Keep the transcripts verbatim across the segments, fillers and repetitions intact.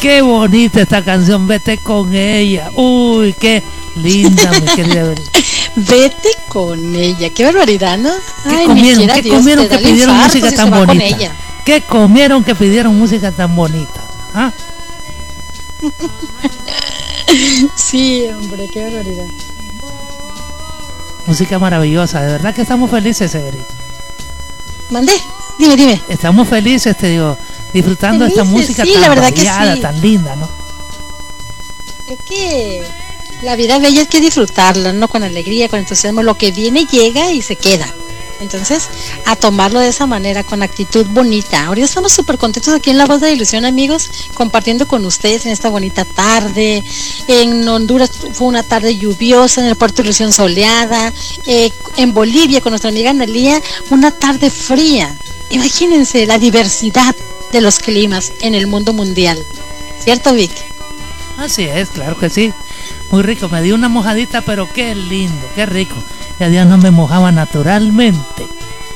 qué bonita esta canción, Vete con ella. Uy, qué linda, mi querida Beri. Vete con ella, qué barbaridad, ¿no? ¿Qué Ay, comieron, ¿qué Dios, comieron que pidieron música si tan se va con bonita? ella. ¿Qué comieron que pidieron música tan bonita? ¿Ah? Sí, hombre, qué barbaridad. Música maravillosa, de verdad que estamos felices, Beri. Mandé, dime, dime. Estamos felices, te digo, disfrutando Felices, esta música sí, tan la verdad que variada, sí. tan linda, ¿no? Creo que la vida bella hay que disfrutarla, ¿no? Con alegría, con entusiasmo. Lo que viene llega y se queda. Entonces, a tomarlo de esa manera, con actitud bonita. Ahorita estamos súper contentos aquí en La Voz de la Ilusión, amigos, compartiendo con ustedes en esta bonita tarde. En Honduras fue una tarde lluviosa, en el Puerto de Ilusión soleada. Eh, en Bolivia, con nuestra amiga Analía, una tarde fría. Imagínense la diversidad de los climas en el mundo mundial. ¿Cierto, Vic? Así es, claro que sí. Muy rico, me dio una mojadita, pero qué lindo, qué rico. Ya día no me mojaba naturalmente.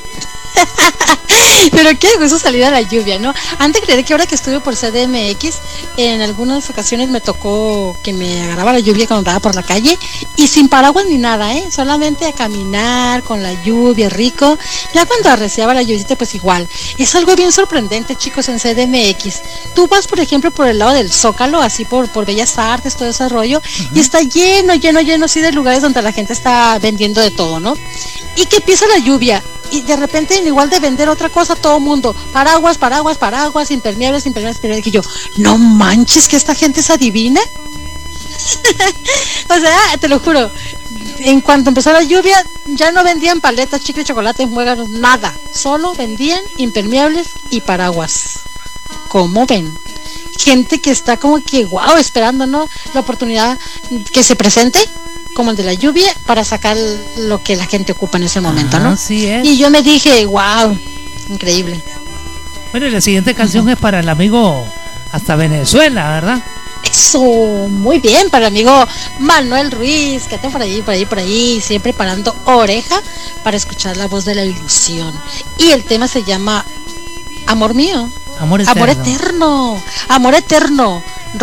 Pero qué gusto salir a la lluvia, ¿no? Antes creer que ahora que estuve por C D M X, en algunas ocasiones me tocó que me agarraba la lluvia cuando andaba por la calle y sin paraguas ni nada, ¿eh? Solamente a caminar con la lluvia, rico. Ya cuando arreciaba la lluvia, pues igual. Es algo bien sorprendente, chicos, en C D M X. Tú vas, por ejemplo, por el lado del Zócalo, así por, por Bellas Artes, todo ese rollo, uh-huh. Y está lleno, lleno, lleno, así de lugares donde la gente está vendiendo de todo, ¿no? Y que empieza la lluvia. Y de repente, en igual de vender otra cosa, todo el mundo, paraguas, paraguas, paraguas, impermeables, impermeables, impermeables, y yo, no manches, que esta gente es adivina. O sea, te lo juro, en cuanto empezó la lluvia, ya no vendían paletas, chicle, chocolate, muéganos, nada, solo vendían impermeables y paraguas. ¿Cómo ven? Gente que está como que, wow, esperando, ¿no? La oportunidad que se presente, como el de la lluvia, para sacar lo que la gente ocupa en ese momento, ah, ¿no? Sí es. Y yo me dije, wow, increíble. Bueno, y la siguiente canción uh-huh. es para el amigo hasta Venezuela, ¿verdad? Eso, muy bien, para el amigo Manuel Ruiz, que está por ahí, por ahí, por ahí, siempre parando oreja para escuchar La Voz de la Ilusión. Y el tema se llama Amor Mío. Amor eterno. Amor eterno, amor eterno.